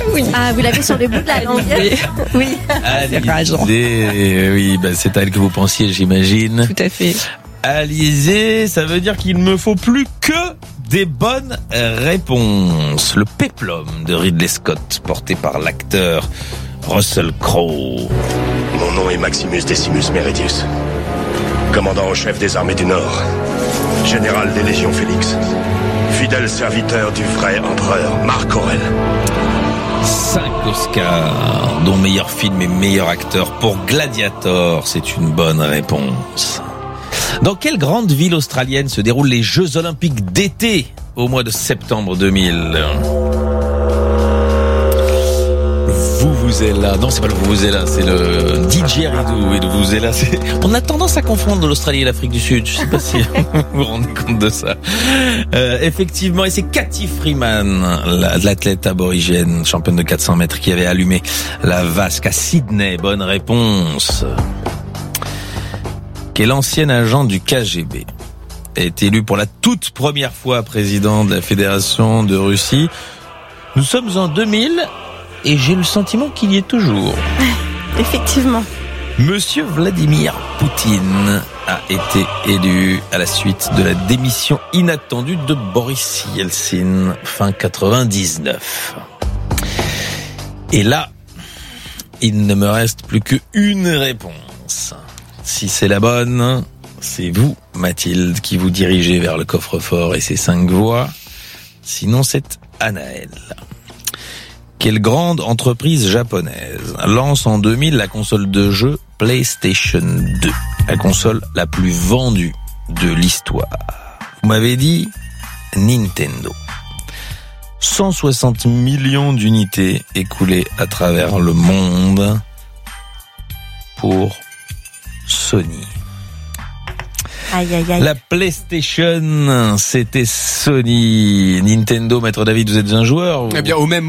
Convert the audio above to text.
Oui. Ah, vous l'avez sur le bout de la langue. Oui. Alizé, oui, c'est à elle que vous pensiez, j'imagine. Tout à fait. Alizé, ça veut dire qu'il me faut plus que des bonnes réponses. Le péplum de Ridley Scott, porté par l'acteur Russell Crowe. Mon nom est Maximus Decimus Meridius, commandant en chef des armées du Nord, général des légions Félix, fidèle serviteur du vrai empereur Marc Aurèle. 5 Oscars, dont meilleur film et meilleur acteur pour Gladiator, c'est une bonne réponse. Dans quelle grande ville australienne se déroulent les Jeux Olympiques d'été au mois de septembre 2000 ? Vuvuzela. Non, c'est pas le Vuvuzela, c'est le didgeridoo. Et le Vuvuzela, on a tendance à confondre l'Australie et l'Afrique du Sud. Je sais pas si vous vous rendez compte de ça. Effectivement, et c'est Cathy Freeman, l'athlète aborigène, championne de 400 mètres, qui avait allumé la vasque à Sydney. Bonne réponse. Quel ancien agent du KGB est élu pour la toute première fois président de la Fédération de Russie ? Nous sommes en 2000 et j'ai le sentiment qu'il y est toujours. Effectivement. Monsieur Vladimir Poutine a été élu à la suite de la démission inattendue de Boris Yeltsin, fin 99. Et là, il ne me reste plus qu'une réponse. Si c'est la bonne, c'est vous, Mathilde, qui vous dirigez vers le coffre-fort et ses 5 voix. Sinon, c'est Anaël. Quelle grande entreprise japonaise lance en 2000 la console de jeu PlayStation 2, la console la plus vendue de l'histoire? Vous m'avez dit Nintendo. 160 millions d'unités écoulées à travers le monde pour Sony. Aïe, aïe, aïe. La PlayStation, c'était Sony. Nintendo, Maître David, vous êtes un joueur? Eh bien, au même